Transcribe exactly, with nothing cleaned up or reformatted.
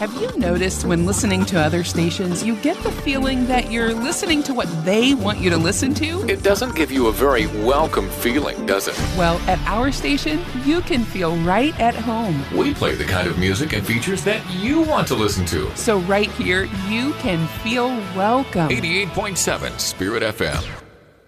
Have you noticed when listening to other stations, you get the feeling that you're listening to what they want you to listen to? It doesn't give you a very welcome feeling, does it? Well, at our station, you can feel right at home. We play the kind of music and features that you want to listen to. So right here, you can feel welcome. eighty-eight point seven Spirit F M.